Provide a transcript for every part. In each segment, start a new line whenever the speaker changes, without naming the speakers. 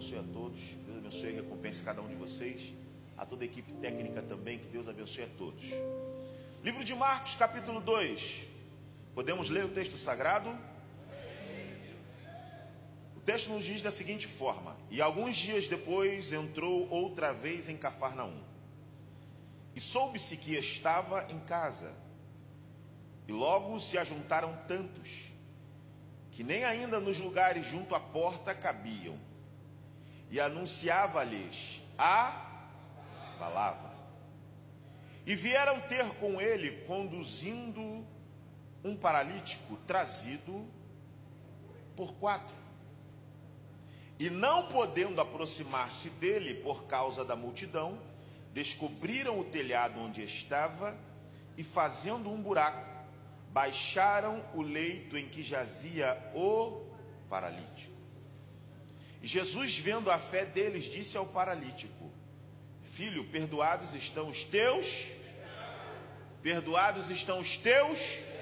abençoe a todos. Deus abençoe e recompense cada um de vocês. A toda a equipe técnica também, que Deus abençoe a todos. Livro de Marcos, capítulo 2. Podemos ler o texto sagrado? O texto nos diz da seguinte forma: E alguns dias depois entrou outra vez em Cafarnaum. E soube-se que estava em casa. E logo se ajuntaram tantos, que nem ainda nos lugares junto à porta cabiam. E anunciava-lhes a palavra. E vieram ter com ele, conduzindo um paralítico trazido por 4. E não podendo aproximar-se dele por causa da multidão, descobriram o telhado onde estava e, fazendo um buraco, baixaram o leito em que jazia o paralítico. E Jesus, vendo a fé deles, disse ao paralítico: Filho, perdoados estão os teus. Perdoados estão os teus.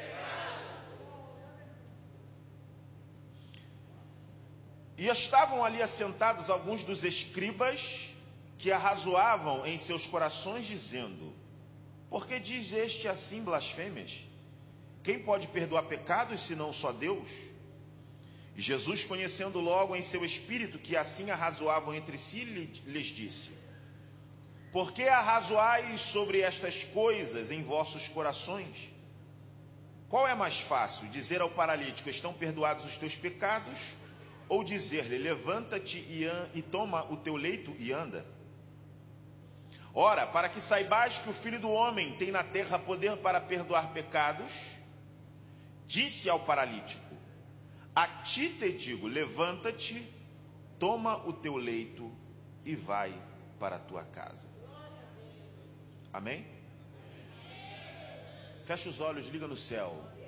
E estavam ali assentados alguns dos escribas, que arrazoavam em seus corações, dizendo: Por que diz este assim blasfêmias? Quem pode perdoar pecados, senão só Deus? E Jesus, conhecendo logo em seu espírito que assim arrazoavam entre si, lhes disse: Por que arrazoais sobre estas coisas em vossos corações? Qual é mais fácil, dizer ao paralítico: Estão perdoados os teus pecados? Ou dizer-lhe: Levanta-te e toma o teu leito e anda? Ora, para que saibais que o Filho do Homem tem na terra poder para perdoar pecados, disse ao paralítico: A ti te digo, levanta-te, toma o teu leito e vai para a tua casa. Amém? Fecha os olhos, liga no céu.